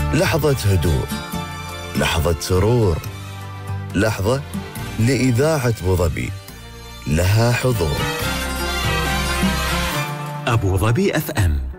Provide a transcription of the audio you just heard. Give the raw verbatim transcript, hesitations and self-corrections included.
لحظة هدوء، لحظة سرور، لحظة لإذاعة أبو ظبي لها حضور. أبو ظبي أف أم.